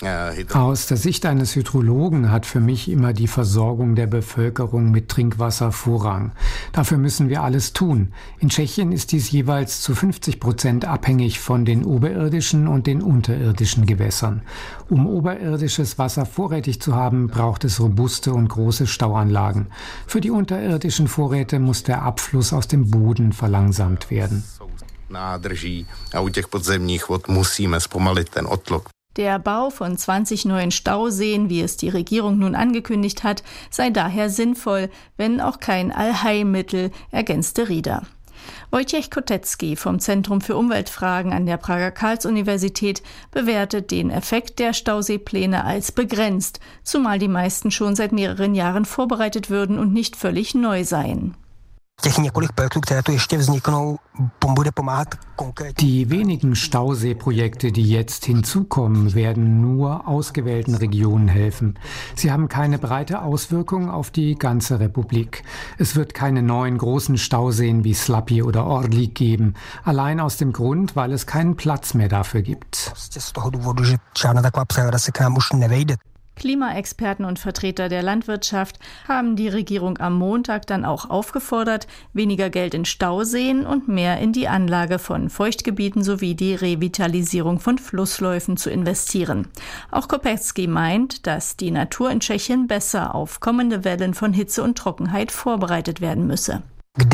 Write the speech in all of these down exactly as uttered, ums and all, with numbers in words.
Aus der Sicht eines Hydrologen hat für mich immer die Versorgung der Bevölkerung mit Trinkwasser Vorrang. Dafür müssen wir alles tun. In Tschechien ist dies jeweils zu fünfzig Prozent abhängig von den oberirdischen und den unterirdischen Gewässern. Um oberirdisches Wasser vorrätig zu haben, braucht es robuste und große Stauanlagen. Für die unterirdischen Vorräte muss der Abfluss aus dem Boden verlangsamt werden. Der Bau von zwanzig neuen Stauseen, wie es die Regierung nun angekündigt hat, sei daher sinnvoll, wenn auch kein Allheilmittel, ergänzte Rieder. Wojciech Kotecki vom Zentrum für Umweltfragen an der Prager Karls-Universität bewertet den Effekt der Stauseepläne als begrenzt, zumal die meisten schon seit mehreren Jahren vorbereitet würden und nicht völlig neu seien. Die wenigen Stauseeprojekte, die jetzt hinzukommen, werden nur ausgewählten Regionen helfen. Sie haben keine breite Auswirkung auf die ganze Republik. Es wird keine neuen großen Stauseen wie Slapy oder Orlik geben, allein aus dem Grund, weil es keinen Platz mehr dafür gibt. Klimaexperten und Vertreter der Landwirtschaft haben die Regierung am Montag dann auch aufgefordert, weniger Geld in Stauseen und mehr in die Anlage von Feuchtgebieten sowie die Revitalisierung von Flussläufen zu investieren. Auch Kotecki meint, dass die Natur in Tschechien besser auf kommende Wellen von Hitze und Trockenheit vorbereitet werden müsse.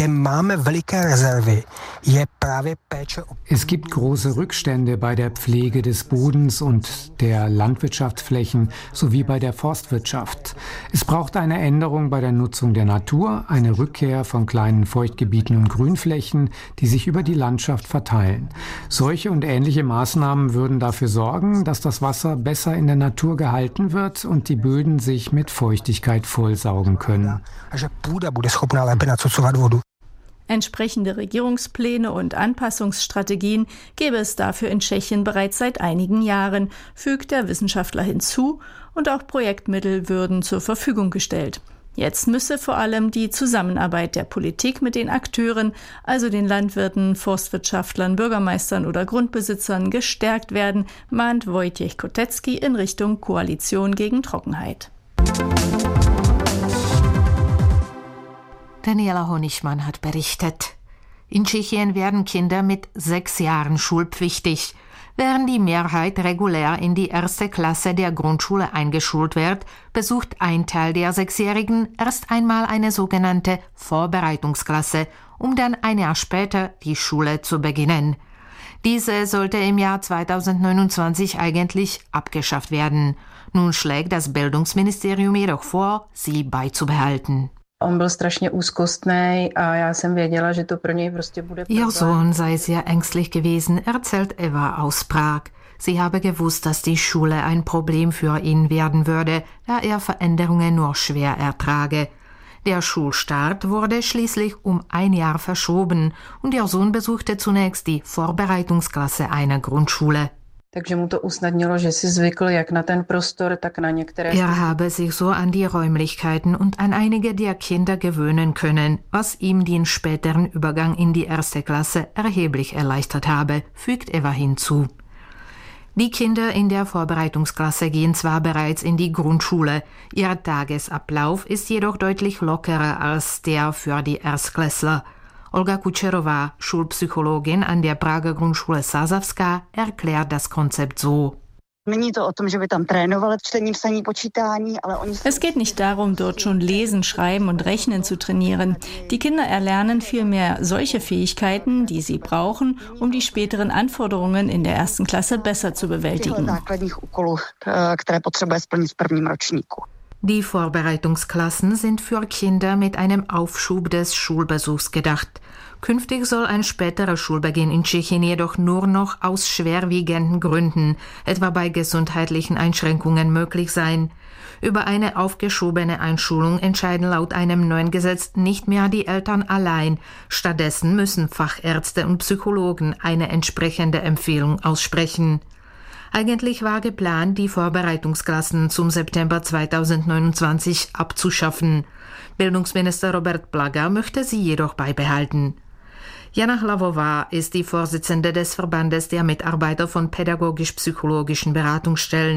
Es gibt große Rückstände bei der Pflege des Bodens und der Landwirtschaftsflächen sowie bei der Forstwirtschaft. Es braucht eine Änderung bei der Nutzung der Natur, eine Rückkehr von kleinen Feuchtgebieten und Grünflächen, die sich über die Landschaft verteilen. Solche und ähnliche Maßnahmen würden dafür sorgen, dass das Wasser besser in der Natur gehalten wird und die Böden sich mit Feuchtigkeit vollsaugen können. Entsprechende Regierungspläne und Anpassungsstrategien gäbe es dafür in Tschechien bereits seit einigen Jahren, fügt der Wissenschaftler hinzu, und auch Projektmittel würden zur Verfügung gestellt. Jetzt müsse vor allem die Zusammenarbeit der Politik mit den Akteuren, also den Landwirten, Forstwirtschaftlern, Bürgermeistern oder Grundbesitzern, gestärkt werden, mahnt Wojciech Kotecki in Richtung Koalition gegen Trockenheit. Daniela Honigmann hat berichtet. In Tschechien werden Kinder mit sechs Jahren schulpflichtig. Während die Mehrheit regulär in die erste Klasse der Grundschule eingeschult wird, besucht ein Teil der Sechsjährigen erst einmal eine sogenannte Vorbereitungsklasse, um dann ein Jahr später die Schule zu beginnen. Diese sollte im Jahr zweitausendneunundzwanzig eigentlich abgeschafft werden. Nun schlägt das Bildungsministerium jedoch vor, sie beizubehalten. Ihr Sohn sei sehr ängstlich gewesen, erzählt Eva aus Prag. Sie habe gewusst, dass die Schule ein Problem für ihn werden würde, da er Veränderungen nur schwer ertrage. Der Schulstart wurde schließlich um ein Jahr verschoben und ihr Sohn besuchte zunächst die Vorbereitungsklasse einer Grundschule. Er habe sich so an die Räumlichkeiten und an einige der Kinder gewöhnen können, was ihm den späteren Übergang in die erste Klasse erheblich erleichtert habe, fügt Eva hinzu. Die Kinder in der Vorbereitungsklasse gehen zwar bereits in die Grundschule, ihr Tagesablauf ist jedoch deutlich lockerer als der für die Erstklässler. Olga Kučerová, Schulpsychologin an der Prager Grundschule Sázavská, erklärt das Konzept so. Es geht nicht darum, dort schon lesen, schreiben und rechnen zu trainieren. Die Kinder erlernen vielmehr solche Fähigkeiten, die sie brauchen, um die späteren Anforderungen in der ersten Klasse besser zu bewältigen. Die Vorbereitungsklassen sind für Kinder mit einem Aufschub des Schulbesuchs gedacht. Künftig soll ein späterer Schulbeginn in Tschechien jedoch nur noch aus schwerwiegenden Gründen, etwa bei gesundheitlichen Einschränkungen, möglich sein. Über eine aufgeschobene Einschulung entscheiden laut einem neuen Gesetz nicht mehr die Eltern allein. Stattdessen müssen Fachärzte und Psychologen eine entsprechende Empfehlung aussprechen. Eigentlich war geplant, die Vorbereitungsklassen zum September zweitausendneunundzwanzig abzuschaffen. Bildungsminister Robert Plaga möchte sie jedoch beibehalten. Jana Hlavová ist die Vorsitzende des Verbandes der Mitarbeiter von pädagogisch-psychologischen Beratungsstellen.